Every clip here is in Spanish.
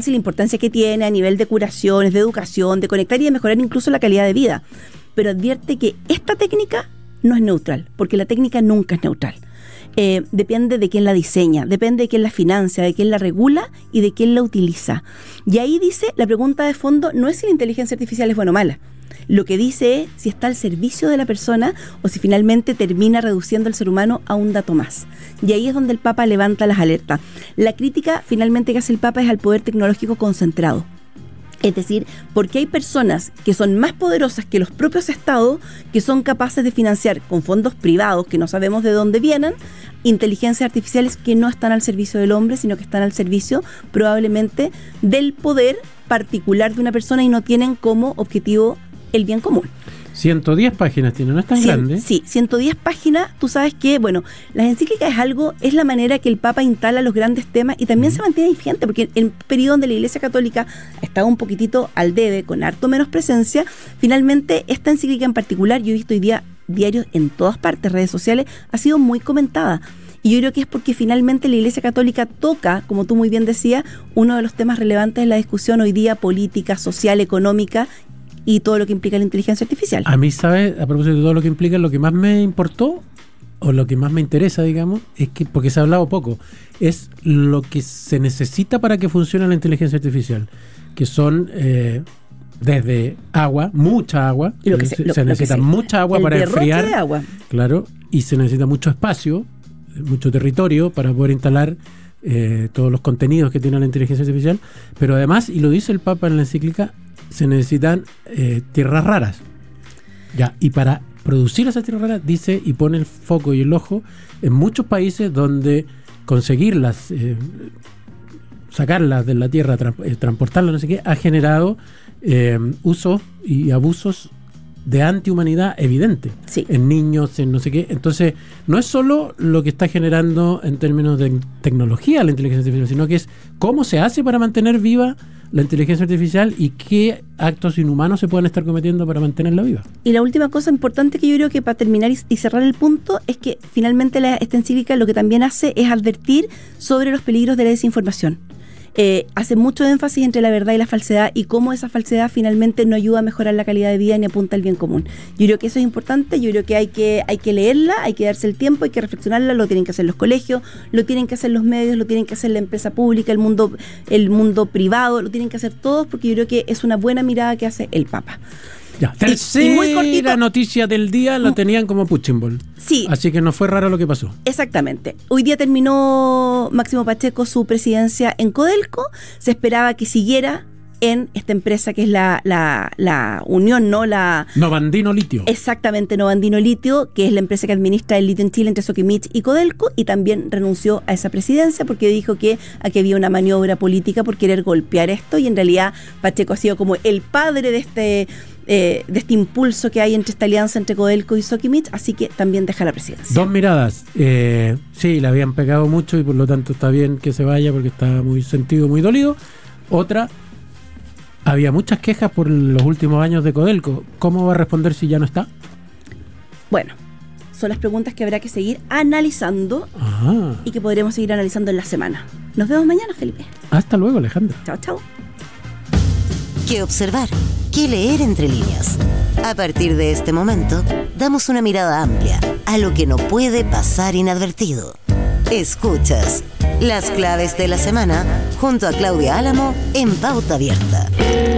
y la importancia que tiene a nivel de curaciones, de educación, de conectar y de mejorar incluso la calidad de vida. Pero advierte que esta técnica no es neutral, porque la técnica nunca es neutral. Depende de quién la diseña, depende de quién la financia, de quién la regula y de quién la utiliza. Y ahí dice, la pregunta de fondo no es si la inteligencia artificial es buena o mala. Lo que dice es si está al servicio de la persona o si finalmente termina reduciendo al ser humano a un dato más. Y ahí es donde el Papa levanta las alertas. La crítica finalmente que hace el Papa es al poder tecnológico concentrado. Es decir, porque hay personas que son más poderosas que los propios estados, que son capaces de financiar con fondos privados que no sabemos de dónde vienen, inteligencias artificiales que no están al servicio del hombre, sino que están al servicio probablemente del poder particular de una persona y no tienen como objetivo el bien común. 110 páginas tiene, no es tan grande. Sí, 110 páginas. Tú sabes que, bueno, las encíclicas es la manera que el Papa instala los grandes temas y también se mantiene vigente, porque en un periodo donde la Iglesia Católica estaba un poquitito al debe, con harto menos presencia, finalmente esta encíclica en particular, yo he visto hoy día diarios en todas partes, redes sociales, ha sido muy comentada. Y yo creo que es porque finalmente la Iglesia Católica toca, como tú muy bien decías, uno de los temas relevantes en la discusión hoy día, política, social, económica, y todo lo que implica la inteligencia artificial. A mí, ¿sabes? A propósito de todo lo que implica, lo que más me importó, o lo que más me interesa, digamos, es que, porque se ha hablado poco, es lo que se necesita para que funcione la inteligencia artificial, que son desde agua, mucha agua, se necesita mucha agua para enfriar, de agua. Claro, y se necesita mucho espacio, mucho territorio para poder instalar todos los contenidos que tiene la inteligencia artificial, pero además, y lo dice el Papa en la encíclica, se necesitan tierras raras. Ya, y para producir esas tierras raras, dice, y pone el foco y el ojo en muchos países donde conseguirlas, sacarlas de la tierra, transportarlas, no sé qué, ha generado usos y abusos de antihumanidad evidente, sí, en niños, en no sé qué. Entonces, no es solo lo que está generando en términos de tecnología la inteligencia artificial, sino que es cómo se hace para mantener viva la inteligencia artificial y qué actos inhumanos se pueden estar cometiendo para mantenerla viva. Y la última cosa importante que yo creo que para terminar y cerrar el punto es que finalmente esta encíclica lo que también hace es advertir sobre los peligros de la desinformación. Hace mucho énfasis entre la verdad y la falsedad y cómo esa falsedad finalmente no ayuda a mejorar la calidad de vida ni apunta al bien común. Yo creo que eso es importante, yo creo que hay que leerla, hay que darse el tiempo, hay que reflexionarla, lo tienen que hacer los colegios, lo tienen que hacer los medios, lo tienen que hacer la empresa pública, el mundo privado, lo tienen que hacer todos, porque yo creo que es una buena mirada que hace el Papa. Ya, tercera muy cortito, noticia del día la tenían como punching ball. Sí. Así que no fue raro lo que pasó. Exactamente. Hoy día terminó Máximo Pacheco su presidencia en Codelco. Se esperaba que siguiera en esta empresa que es la unión, ¿no? Novandino Litio. Exactamente, Novandino Litio, que es la empresa que administra el litio en Chile entre Soquimich y Codelco, y también renunció a esa presidencia porque dijo que aquí había una maniobra política por querer golpear esto, y en realidad Pacheco ha sido como el padre de este impulso que hay entre esta alianza entre Codelco y Soquimich, así que también deja la presidencia. Dos miradas. Sí, le habían pegado mucho y por lo tanto está bien que se vaya porque está muy sentido, muy dolido. Otra, había muchas quejas por los últimos años de Codelco. ¿Cómo va a responder si ya no está? Bueno, son las preguntas que habrá que seguir analizando. Ajá. Y que podremos seguir analizando en la semana. Nos vemos mañana, Felipe. Hasta luego, Alejandra. Chao, chao. ¿Qué observar? ¿Qué leer entre líneas? A partir de este momento, damos una mirada amplia a lo que no puede pasar inadvertido. Escuchas las claves de la semana junto a Claudia Álamo en Pauta Abierta.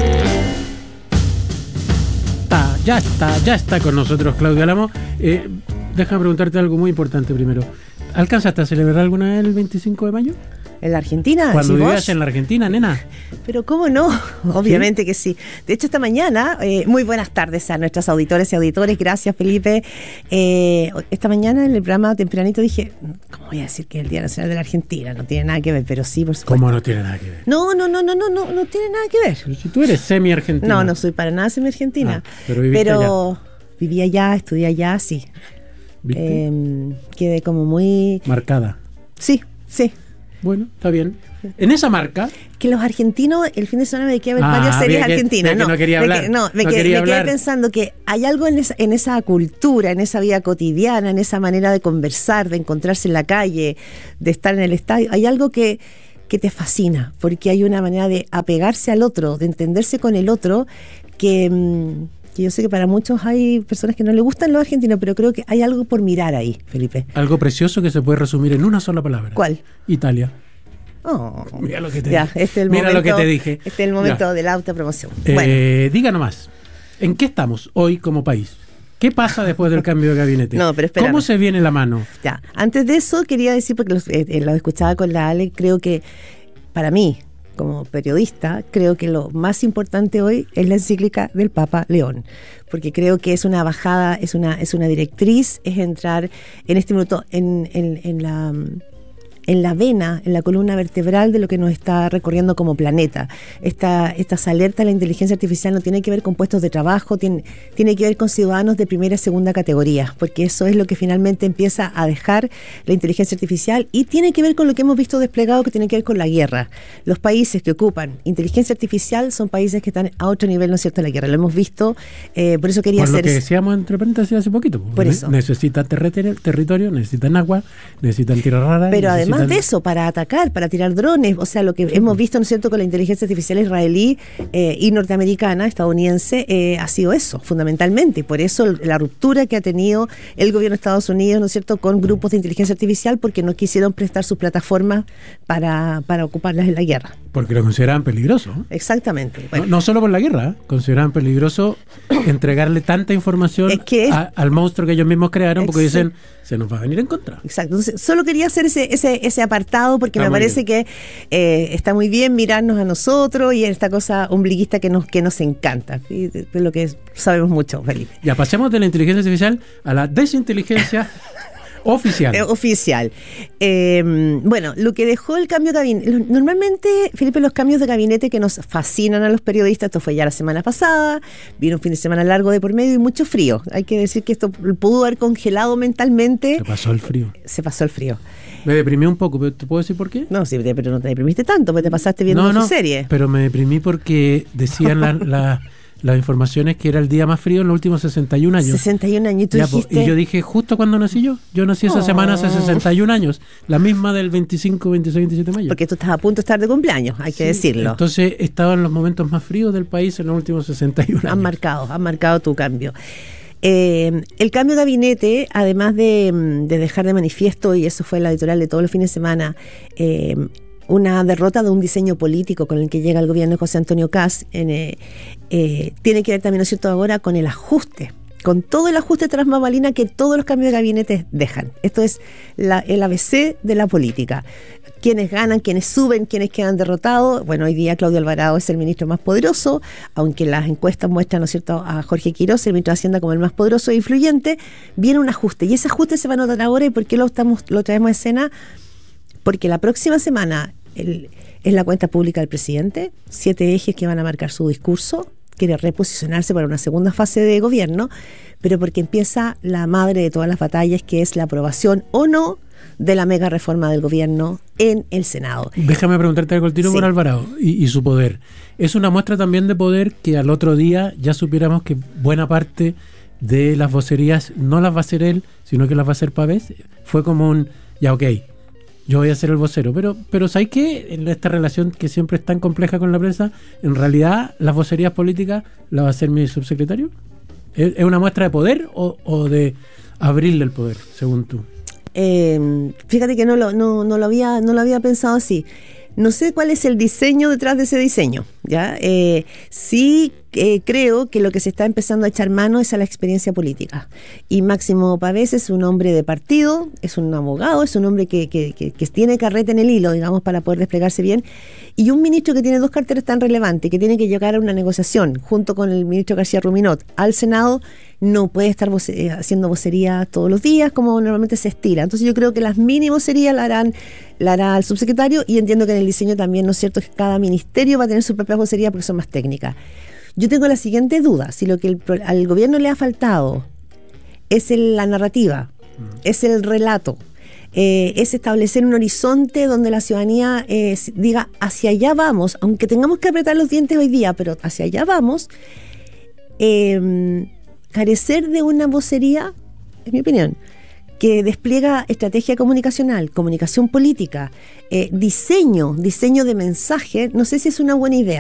Ya está con nosotros Claudia Álamo. Déjame preguntarte algo muy importante primero. ¿Alcanzaste a celebrar alguna vez el 25 de mayo? ¿En la Argentina? Cuando vivías en la Argentina, nena. Pero ¿cómo no? Obviamente que sí. De hecho, esta mañana, muy buenas tardes a nuestros auditores y auditores. Gracias, Felipe. Esta mañana en el programa tempranito dije, ¿cómo voy a decir que es el Día Nacional de la Argentina? No tiene nada que ver, pero sí, por supuesto. ¿Cómo no tiene nada que ver? No tiene nada que ver. Pero si tú eres semi-argentina. No soy para nada semi-argentina. Pero allá. Viví allá, estudié allá, sí. Quedé como muy... marcada. Sí. Bueno, está bien. En esa marca... Que los argentinos, el fin de semana me quedé a ver varias series argentinas. No quería hablar. Me quedé pensando que hay algo en esa cultura, en esa vida cotidiana, en esa manera de conversar, de encontrarse en la calle, de estar en el estadio. Hay algo que que te fascina, porque hay una manera de apegarse al otro, de entenderse con el otro, que yo sé que para muchos hay personas que no les gustan los argentinos, pero creo que hay algo por mirar ahí, Felipe. Algo precioso que se puede resumir en una sola palabra. ¿Cuál? Italia. Oh, Mira lo que te ya, dije. este es el Mira momento, lo que te dije. Este es el momento Ya. de la autopromoción. Diga nomás, ¿en qué estamos hoy como país? ¿Qué pasa después del cambio de gabinete? No, pero espérame. ¿Cómo se viene la mano? Ya, antes de eso quería decir, porque lo escuchaba con la Ale, creo que para mí, como periodista, creo que lo más importante hoy es la encíclica del Papa León, porque creo que es una bajada, es una directriz, es entrar en este minuto en la vena, en la columna vertebral de lo que nos está recorriendo como planeta. Estas alertas a la inteligencia artificial no tienen que ver con puestos de trabajo, tiene que ver con ciudadanos de primera y segunda categoría, porque eso es lo que finalmente empieza a dejar la inteligencia artificial, y tiene que ver con lo que hemos visto desplegado, que tiene que ver con la guerra. Los países que ocupan inteligencia artificial son países que están a otro nivel, ¿no es cierto?, de la guerra. Lo hemos visto, por eso quería Por lo hacer... que decíamos entre paréntesis hace poquito. Por eso. Necesitan territorio, necesitan agua, necesitan tierra rara. Pero además de eso, para atacar, para tirar drones, o sea, lo que hemos visto, ¿no es cierto?, con la inteligencia artificial israelí y norteamericana, estadounidense, ha sido eso, fundamentalmente. Y por eso la ruptura que ha tenido el gobierno de Estados Unidos, ¿no es cierto?, con grupos de inteligencia artificial, porque no quisieron prestar sus plataformas para ocuparlas en la guerra. Porque lo consideraban peligroso. Exactamente. Bueno, No solo por la guerra, consideraban peligroso entregarle tanta información al monstruo que ellos mismos crearon, porque dicen, se nos va a venir en contra. Exacto. Entonces, solo quería hacer ese apartado, porque Está me muy parece que está muy bien mirarnos a nosotros y esta cosa ombliguista que nos encanta, y de lo que sabemos mucho, Felipe. Ya pasemos de la inteligencia artificial a la desinteligencia oficial. Oficial. Bueno, lo que dejó el cambio de gabinete. Normalmente, Felipe, los cambios de gabinete que nos fascinan a los periodistas, esto fue ya la semana pasada, vino un fin de semana largo de por medio y mucho frío. Hay que decir que esto pudo haber congelado mentalmente. Se pasó el frío. Se pasó el frío. Me deprimí un poco, pero ¿te puedo decir por qué? No, sí, pero no te deprimiste tanto, porque te pasaste viendo su serie. Pero me deprimí porque decían las informaciones que era el día más frío en los últimos 61 años. 61 años, y tú dijiste... Y yo dije, justo cuando nací yo. Yo nací esa semana hace 61 años. La misma del 25, 26, 27 de mayo. Porque tú estás a punto de estar de cumpleaños, hay que decirlo. Entonces estaba en los momentos más fríos del país en los últimos 61 años. Han marcado tu cambio. El cambio de gabinete, además de dejar de manifiesto, y eso fue la editorial de todos los fines de semana, una derrota de un diseño político con el que llega el gobierno de José Antonio Kast, tiene que ver también, ¿no es cierto?, ahora con el ajuste, con todo el ajuste tras bambalina que todos los cambios de gabinete dejan. Esto es el ABC de la política. Quienes ganan, quienes suben, quienes quedan derrotados. Bueno, hoy día Claudio Alvarado es el ministro más poderoso, aunque las encuestas muestran, ¿no es cierto?, a Jorge Quiroz, el ministro de Hacienda, como el más poderoso e influyente. Viene un ajuste, y ese ajuste se va a notar ahora. ¿Y por qué lo traemos a escena? Porque la próxima semana es la cuenta pública del presidente, 7 ejes que van a marcar su discurso. Quiere reposicionarse para una segunda fase de gobierno, pero porque empieza la madre de todas las batallas, que es la aprobación o no de la mega reforma del gobierno en el Senado. Déjame preguntarte algo al tiro por Alvarado y su poder. ¿Es una muestra también de poder que al otro día ya supiéramos que buena parte de las vocerías no las va a hacer él, sino que las va a hacer Pavés? Fue como un, ya ok, yo voy a ser el vocero, pero ¿sabes qué? En esta relación que siempre es tan compleja con la prensa, en realidad las vocerías políticas las va a hacer mi subsecretario. ¿Es una muestra de poder o de abrirle el poder, según tú? Fíjate que no lo había pensado así. No sé cuál es el diseño detrás de ese diseño, ¿ya? Sí creo que lo que se está empezando a echar mano es a la experiencia política. Y Máximo Pavés es un hombre de partido, es un abogado, es un hombre que tiene carreta en el hilo, digamos, para poder desplegarse bien. Y un ministro que tiene 2 carteras tan relevantes, que tiene que llegar a una negociación junto con el ministro García Ruminot al Senado, no puede estar haciendo vocería todos los días como normalmente se estila. Entonces yo creo que las mini vocerías la hará el subsecretario, y entiendo que en el diseño también, ¿no es cierto?, que cada ministerio va a tener su propia vocería porque son más técnicas. Yo tengo la siguiente duda: si lo que al gobierno le ha faltado es la narrativa, es el relato, es establecer un horizonte donde la ciudadanía diga hacia allá vamos, aunque tengamos que apretar los dientes hoy día, pero hacia allá vamos, carecer de una vocería, es mi opinión, que despliega estrategia comunicacional, comunicación política, diseño de mensaje, no sé si es una buena idea.